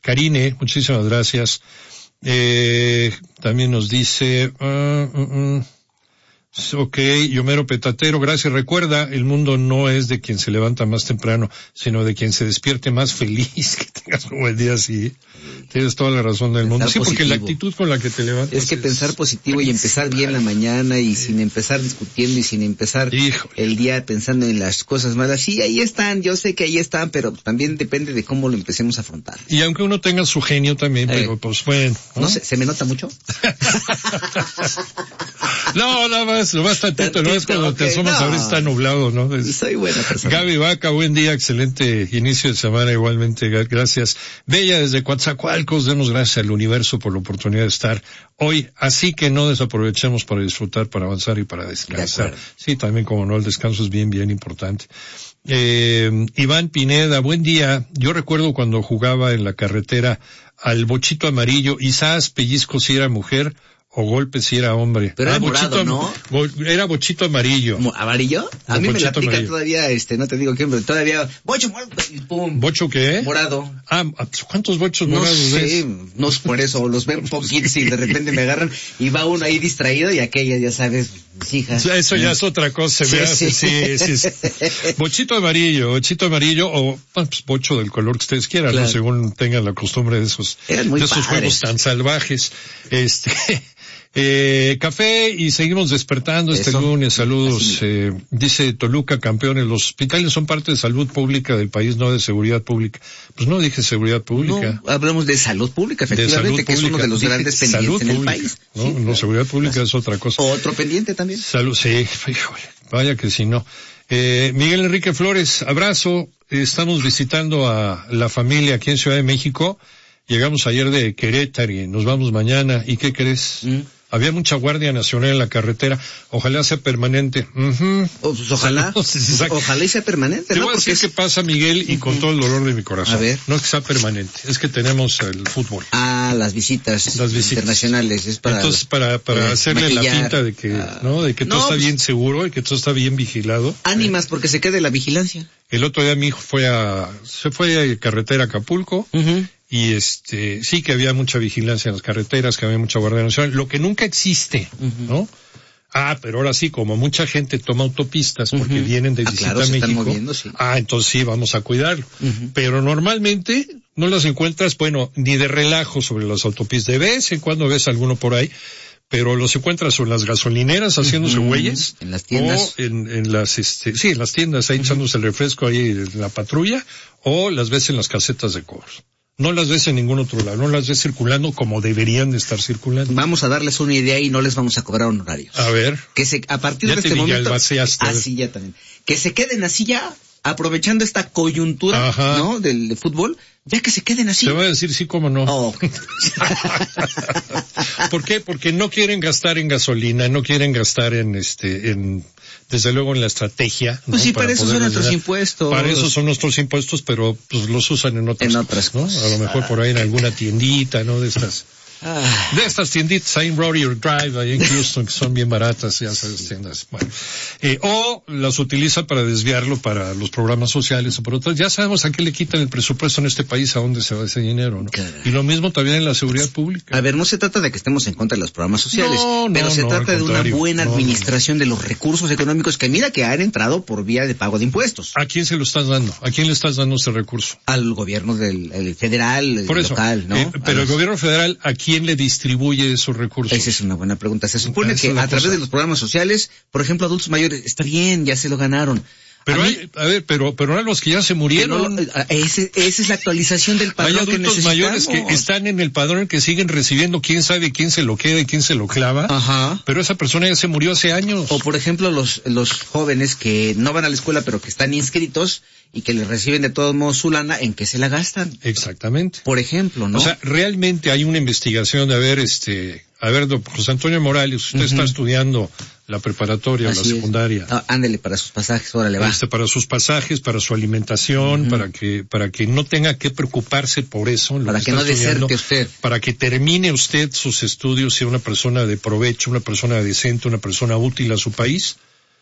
Karine, muchísimas gracias. También nos dice, ok, Yomero Petatero, gracias. Recuerda, el mundo no es de quien se levanta más temprano, sino de quien se despierte más feliz. Que tengas un buen día, sí. Tienes toda la razón del mundo. Sí, porque la actitud con la que te levantas. Es que pensar positivo y empezar bien la mañana y sin empezar discutiendo y sin empezar el día pensando en las cosas malas. Sí, ahí están, yo sé que ahí están, pero también depende de cómo lo empecemos a afrontar. Y aunque uno tenga su genio también, pero pues bueno. No sé, ¿se me nota mucho? No, nada más, lo más tantito, no es cuando te asomas a ver si está nublado, ¿no? Soy buena persona. Gaby Vaca, buen día, excelente inicio de semana, igualmente, gracias. Bella desde Coatzacoalcos, demos gracias al universo por la oportunidad de estar hoy, así que no desaprovechemos para disfrutar, para avanzar y para descansar. Sí, también como no, el descanso es bien, bien importante. Iván Pineda, buen día. Yo recuerdo cuando jugaba en la carretera al bochito amarillo, quizás pellizco si era mujer, o golpe si era hombre. Pero era morado, ¿no? Era bochito amarillo. ¿Amarillo? A mí me la aplica amarillo. Todavía, no te digo quién, pero todavía, bocho, pum. ¿Bocho qué? Morado. ¿Cuántos bochos morados ves? No es por eso, los veo poquitos y de repente me agarran y va uno ahí distraído y aquella, ya sabes, hija. Eso ya es otra cosa, se me hace, sí. Bochito amarillo, o pues, bocho del color que ustedes quieran, claro. ¿No? Según tengan la costumbre de esos juegos tan salvajes. Café y seguimos despertando este lunes, saludos, dice Toluca, campeones, los hospitales son parte de salud pública del país, no de seguridad pública. Pues no dije seguridad pública. No, hablamos de salud pública, efectivamente, que es uno de los grandes pendientes en el país. No, seguridad pública es otra cosa. Otro pendiente también. Salud, sí, vaya que si no. Miguel Enrique Flores, abrazo, estamos visitando a la familia aquí en Ciudad de México, llegamos ayer de Querétaro y nos vamos mañana, ¿y qué crees? Había mucha Guardia Nacional en la carretera. Ojalá sea permanente. Pues ojalá y sea permanente. Te voy a decir qué pasa, Miguel, y con todo el dolor de mi corazón. A ver. No es que sea permanente, es que tenemos el fútbol. Las visitas internacionales. Es para, entonces, para hacerle maquillar, la pinta de que, de que todo está bien seguro y que todo está bien vigilado. Ánimas, porque se quede la vigilancia. El otro día mi hijo se fue a carretera a Acapulco. Y sí que había mucha vigilancia en las carreteras, que había mucha Guardia Nacional, lo que nunca existe, ¿no? Pero ahora sí, como mucha gente toma autopistas porque vienen de visita a México. Están moviendo, sí. Entonces sí, vamos a cuidarlo. Pero normalmente no las encuentras, ni de relajo sobre las autopistas. De vez en cuando ves alguno por ahí, pero los encuentras en las gasolineras haciéndose güeyes. En las tiendas. O en las, en las tiendas, ahí echándose el refresco ahí en la patrulla, o las ves en las casetas de cobros. No las ves en ningún otro lado, no las ves circulando como deberían de estar circulando. Vamos a darles una idea y no les vamos a cobrar honorarios. A ver. A partir de este momento. Así ya también. Que se queden así ya, aprovechando esta coyuntura, ¿no? Del fútbol, ya que se queden así. Te voy a decir sí, cómo no. ¿Por qué? Porque no quieren gastar en gasolina, no quieren gastar desde luego en la estrategia. Pues sí, para eso son nuestros impuestos. Para eso son nuestros impuestos, pero pues los usan en otras cosas, ¿no? A lo mejor por ahí en alguna tiendita, ¿no? De estas tienditas ahí en Rodeo Drive, ahí en Houston, que son bien baratas, ya sabes, tiendas. Bueno. O las utiliza para desviarlo para los programas sociales o por otras. Ya sabemos a qué le quitan el presupuesto en este país, a dónde se va ese dinero, ¿no? Caray. Y lo mismo también en la seguridad pública. A ver, no se trata de que estemos en contra de los programas sociales, pero se trata de una buena administración de los recursos económicos que mira que han entrado por vía de pago de impuestos. ¿A quién se lo estás dando? ¿A quién le estás dando ese recurso? Al gobierno del federal, por eso, local, ¿no? Pero el gobierno federal, ¿a quién le distribuye esos recursos? Esa es una buena pregunta. Se supone que a través de los programas sociales, por ejemplo, adultos mayores, está bien, ya se lo ganaron. Pero pero los que ya se murieron. Esa es la actualización del padrón que necesitamos. Hay adultos mayores que están en el padrón, que siguen recibiendo, quién sabe quién se lo queda y quién se lo clava. Pero esa persona ya se murió hace años. O por ejemplo los jóvenes que no van a la escuela pero que están inscritos y que les reciben de todos modos su lana, ¿en qué se la gastan? Exactamente. Por ejemplo, ¿no? O sea, realmente hay una investigación de don José Antonio Morales, usted está estudiando la preparatoria o la secundaria. Ándele para sus pasajes, órale, va. Para sus pasajes, para su alimentación, para que no tenga que preocuparse por eso. Para que no deserte usted. Para que termine usted sus estudios, sea una persona de provecho, una persona decente, una persona útil a su país.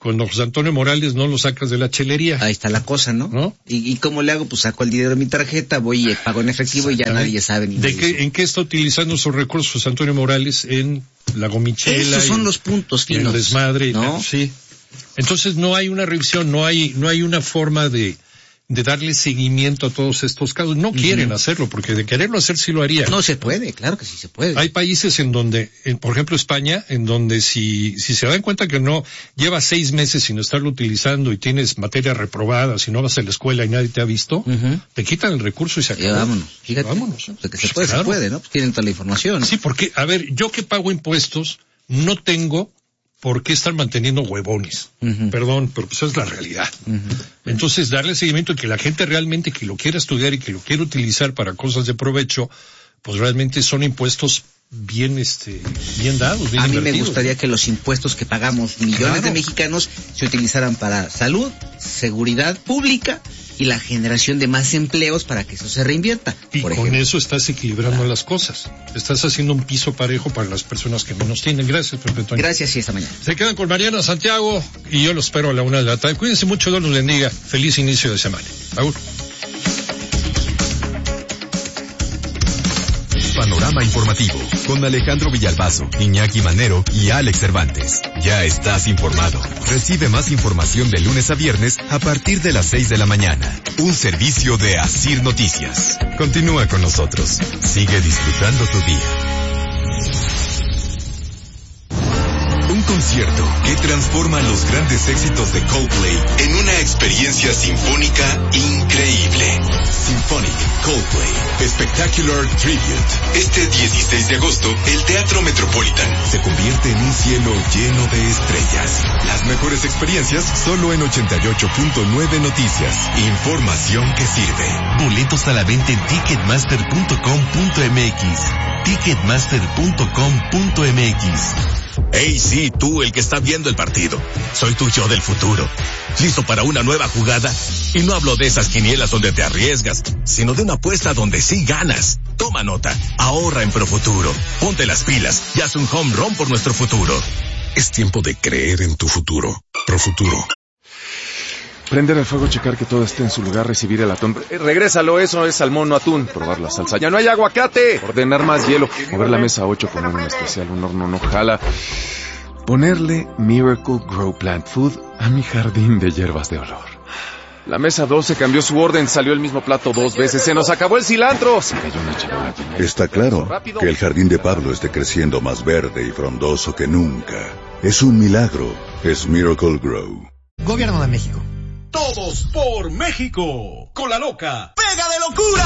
con José Antonio Morales no lo sacas de la chelería. Ahí está la cosa, ¿no? ¿Y cómo le hago? Pues saco el dinero de mi tarjeta, voy y pago en efectivo y ya nadie sabe ¿En qué está utilizando sus recursos José Antonio Morales? En la gomichela. Esos son los puntos finos. El desmadre. ¿No? Sí. Entonces no hay una revisión, no hay una forma de darle seguimiento a todos estos casos. No quieren hacerlo, porque de quererlo hacer sí lo harían. No se puede, claro que sí se puede. Hay países en donde, por ejemplo España, en donde si se dan cuenta que no llevas 6 meses sin estarlo utilizando y tienes materia reprobada, si no vas a la escuela y nadie te ha visto, te quitan el recurso y se acabó. Vámonos, fíjate. Vámonos. O sea, que se puede, ¿no? Pues tienen toda la información. Sí, porque, a ver, yo que pago impuestos, no tengo ¿por qué estar manteniendo huevones? Perdón, pero pues es la realidad. Entonces, darle seguimiento y que la gente realmente que lo quiera estudiar y que lo quiera utilizar para cosas de provecho, pues realmente son impuestos bien dados, bien A mí invertidos. Me gustaría que los impuestos que pagamos millones de mexicanos se utilizaran para salud, seguridad pública y la generación de más empleos para que eso se reinvierta. Y con eso estás equilibrando las cosas. Estás haciendo un piso parejo para las personas que menos tienen. Gracias, Pepe Toño. Gracias y esta mañana. Se quedan con Mariana Santiago y yo los espero a la 1:00 p.m. Cuídense mucho, Dios los bendiga. Feliz inicio de semana. Agur. Panorama informativo con Alejandro Villalbazo, Iñaki Manero y Alex Cervantes. Ya estás informado. Recibe más información de lunes a viernes a partir de las 6 de la mañana. Un servicio de Asir Noticias. Continúa con nosotros. Sigue disfrutando tu día. Un concierto que transforma los grandes éxitos de Coldplay en una experiencia sinfónica increíble. Symphonic Coldplay Spectacular Tribute. Este 16 de agosto, el Teatro Metropolitan se convierte en un cielo lleno de estrellas. Las mejores experiencias solo en 88.9 Noticias. Información que sirve. Boletos a la venta en ticketmaster.com.mx. Ticketmaster.com.mx. Hey, sí, tú, el que está viendo el partido. Soy tu yo del futuro. ¿Listo para una nueva jugada? Y no hablo de esas quinielas donde te arriesgas, sino de una apuesta donde sí ganas. Toma nota, ahorra en Profuturo. Ponte las pilas y haz un home run por nuestro futuro. Es tiempo de creer en tu futuro. Profuturo. Prender el fuego, checar que todo esté en su lugar, recibir el atún. Regrésalo, eso es salmón, no atún. Probar la salsa. ¡Ya no hay aguacate! Ordenar más hielo. Mover la mesa 8, poner un especial, un horno no jala. Ponerle Miracle Grow Plant Food a mi jardín de hierbas de olor. La mesa 12 cambió su orden, salió el mismo plato 2 veces. ¡Se nos acabó el cilantro! Se cayó una charola. Está claro que el jardín de Pablo esté creciendo más verde y frondoso que nunca. Es un milagro. Es Miracle Grow. Gobierno de México. Todos por México. Con la loca. ¡Pega de locura!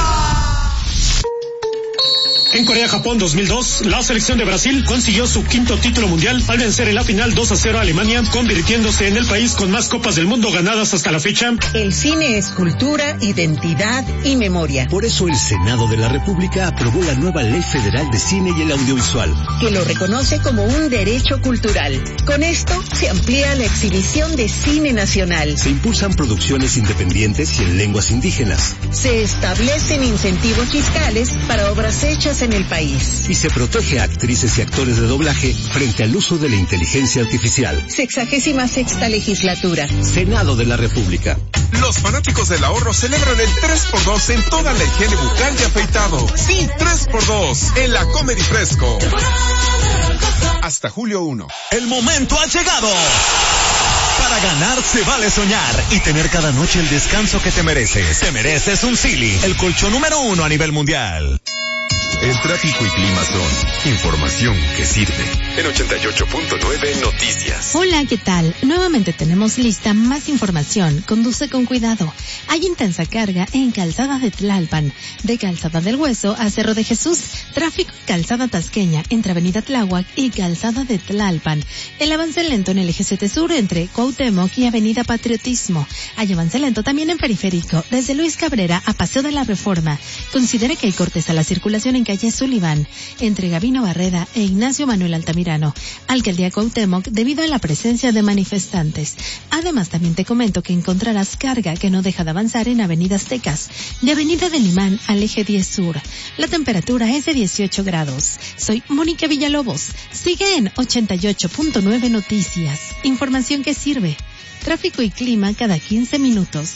En Corea-Japón 2002, la selección de Brasil consiguió su 5º título mundial al vencer en la final 2-0 a Alemania, convirtiéndose en el país con más copas del mundo ganadas hasta la fecha. El cine es cultura, identidad y memoria. Por eso el Senado de la República aprobó la nueva Ley Federal de Cine y el Audiovisual, que lo reconoce como un derecho cultural. Con esto se amplía la exhibición de cine nacional. Se impulsan producciones independientes y en lenguas indígenas. Se establecen incentivos fiscales para obras hechas en el país. Y se protege a actrices y actores de doblaje frente al uso de la inteligencia artificial. 66ª legislatura. Senado de la República. Los fanáticos del ahorro celebran el 3x2 en toda la higiene bucal y afeitado. Sí, 3x2 en la Comedy Fresco. Hasta julio 1. El momento ha llegado. Para ganar se vale soñar y tener cada noche el descanso que te mereces. Te mereces un Sealy, el colchón número 1 a nivel mundial. El tráfico y clima son información que sirve. En 88.9 Noticias. Hola, ¿qué tal? Nuevamente tenemos lista más información. Conduce con cuidado. Hay intensa carga en Calzada de Tlalpan, de Calzada del Hueso a Cerro de Jesús. Tráfico en Calzada Tasqueña, entre Avenida Tláhuac y Calzada de Tlalpan. El avance lento en el eje 7 Sur entre Cuauhtémoc y Avenida Patriotismo. Hay avance lento también en Periférico, desde Luis Cabrera a Paseo de la Reforma. Considere que hay cortes a la circulación en calle Sullivan, entre Gabino Barreda e Ignacio Manuel Altamirano, Alcaldía Cuauhtémoc, debido a la presencia de manifestantes. Además, también te comento que encontrarás carga que no deja de avanzar en Avenida Aztecas, de Avenida del Limán al eje 10 Sur. La temperatura es de 18 grados. Soy Mónica Villalobos. Sigue en 88.9 Noticias. Información que sirve. Tráfico y clima cada 15 minutos.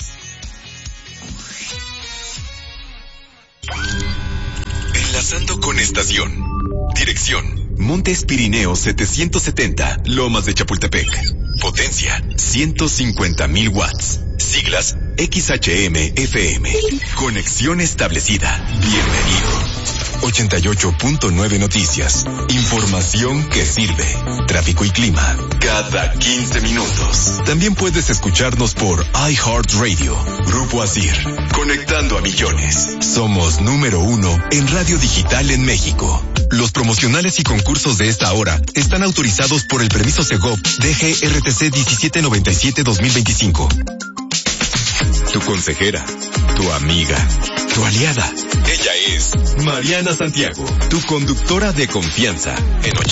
Enlazando con estación. Dirección: Montes Pirineos 770, Lomas de Chapultepec. Potencia: 150,000 watts. Siglas: XHM-FM. Conexión establecida. Bienvenido. 88.9 Noticias. Información que sirve. Tráfico y clima cada 15 minutos. También puedes escucharnos por iHeartRadio. Grupo Asir. Conectando a millones. Somos número 1 en radio digital en México. Los promocionales y concursos de esta hora están autorizados por el permiso Segov DGRTC 1797-2025. Tu consejera, tu amiga, tu aliada. Ella es Mariana Santiago, tu conductora de confianza en 80.